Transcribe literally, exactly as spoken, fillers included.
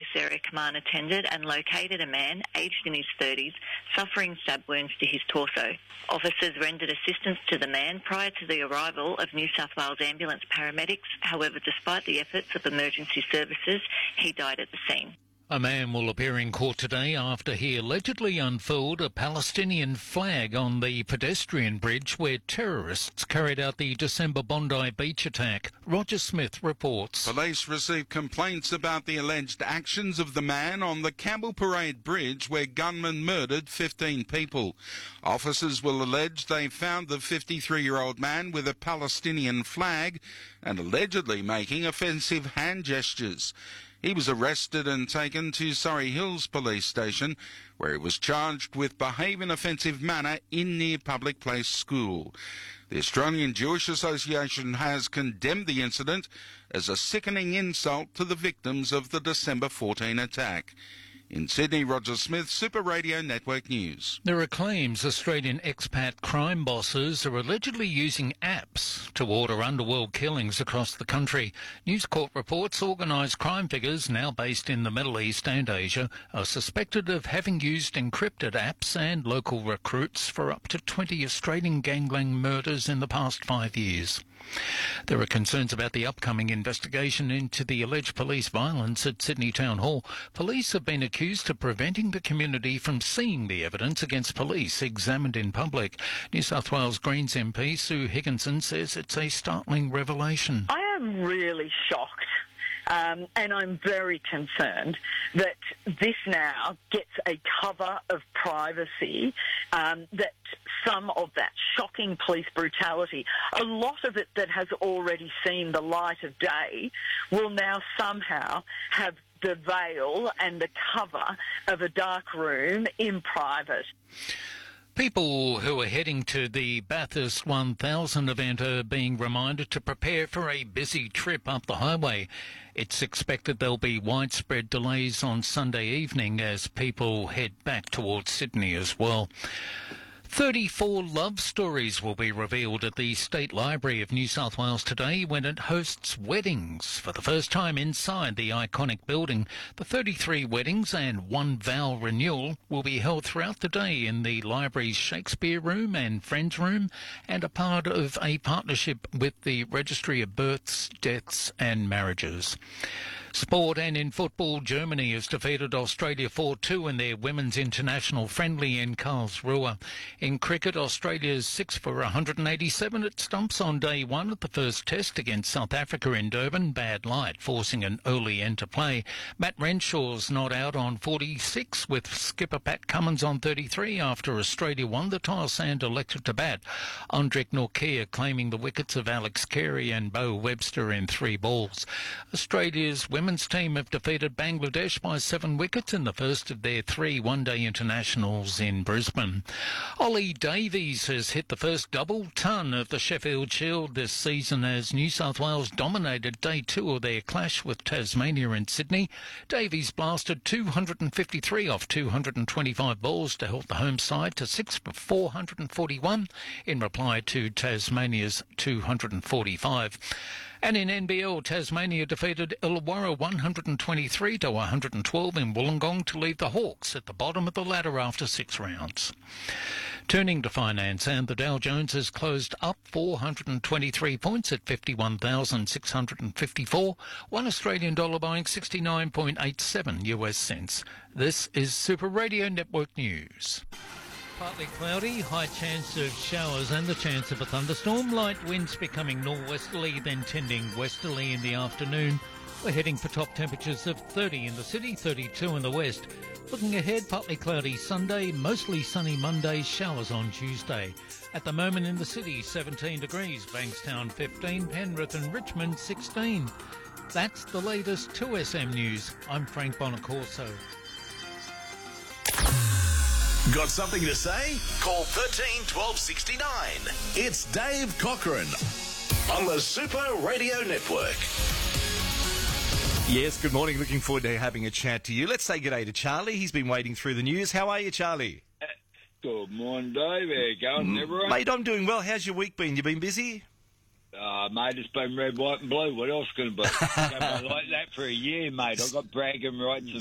Area Command attended and located a man, aged in his thirties, suffering stab wounds to his torso. Officers rendered assistance to the man prior to the arrival of New South Wales ambulance paramedics. However, despite the efforts of emergency services, he died at the scene. A man will appear in court today after he allegedly unfurled a Palestinian flag on the pedestrian bridge where terrorists carried out the December Bondi Beach attack. Roger Smith reports. Police received complaints about the alleged actions of the man on the Campbell Parade Bridge where gunmen murdered fifteen people. Officers will allege they found the fifty-three-year-old man with a Palestinian flag and allegedly making offensive hand gestures. He was arrested and taken to Surrey Hills Police Station, where he was charged with behaving in an offensive manner in near public place school. The Australian Jewish Association has condemned the incident as a sickening insult to the victims of the December fourteenth attack. In Sydney, Roger Smith, Super Radio Network News. There are claims Australian expat crime bosses are allegedly using apps to order underworld killings across the country. News Corp reports organised crime figures, now based in the Middle East and Asia, are suspected of having used encrypted apps and local recruits for up to twenty Australian gangland murders in the past five years. There are concerns about the upcoming investigation into the alleged police violence at Sydney Town Hall. Police have been accused of preventing the community from seeing the evidence against police examined in public. New South Wales Greens M P Sue Higginson says it's a startling revelation. I am really shocked. Um, and I'm very concerned that this now gets a cover of privacy, um, that some of that shocking police brutality, a lot of it that has already seen the light of day, will now somehow have the veil and the cover of a dark room in private. People who are heading to the Bathurst one thousand event are being reminded to prepare for a busy trip up the highway. It's expected there'll be widespread delays on Sunday evening as people head back towards Sydney as well. thirty-four love stories will be revealed at the State Library of New South Wales today when it hosts weddings for the first time inside the iconic building. The thirty-three weddings and one vow renewal will be held throughout the day in the library's Shakespeare Room and Friends Room and are part of a partnership with the Registry of Births, Deaths and Marriages. Sport, and in football, Germany has defeated Australia four two in their women's international friendly in Karlsruhe. In cricket, Australia's six for one hundred eighty-seven at stumps on day one at the first test against South Africa in Durban. Bad light, forcing an early end to play. Matt Renshaw's not out on forty-six, with skipper Pat Cummins on thirty-three after Australia won the toss and elected to bat. Andrek Nortje claiming the wickets of Alex Carey and Bo Webster in three balls. Australia's women's team have defeated Bangladesh by seven wickets in the first of their three one-day internationals in Brisbane. Ollie Davies has hit the first double ton of the Sheffield Shield this season as New South Wales dominated day two of their clash with Tasmania in Sydney. Davies blasted two hundred fifty-three off two hundred twenty-five balls to help the home side to six for four hundred forty-one in reply to Tasmania's two hundred forty-five. And in N B L, Tasmania defeated Illawarra one hundred twenty-three to one hundred twelve in Wollongong to leave the Hawks at the bottom of the ladder after six rounds. Turning to finance, and the Dow Jones has closed up four hundred twenty-three points at fifty-one thousand six hundred fifty-four, one Australian dollar buying sixty-nine point eight seven U S cents. This is Super Radio Network News. Partly cloudy, high chance of showers and the chance of a thunderstorm. Light winds becoming northwesterly, then tending westerly in the afternoon. We're heading for top temperatures of thirty in the city, thirty-two in the west. Looking ahead, partly cloudy Sunday, mostly sunny Monday, showers on Tuesday. At the moment in the city, seventeen degrees, Bankstown fifteen, Penrith and Richmond sixteen. That's the latest two S M News. I'm Frank Bonacorso. Got something to say? Call thirteen twelve sixty-nine. It's Dave Cochran on the Super Radio Network. Yes, good morning. Looking forward to having a chat to you. Let's say good day to Charlie. He's been waiting through the news. How are you, Charlie? Good morning, Dave. How you going, everyone? Mate, I'm doing well. How's your week been? You been busy? Uh, mate, it's been red, white and blue. What else can it be? I've been like that for a year, mate. I've got bragging rights